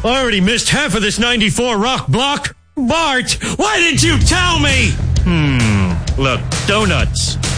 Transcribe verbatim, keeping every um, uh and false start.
I already missed half of this ninety-four rock block. Bart, why didn't you tell me? Hmm, look, donuts.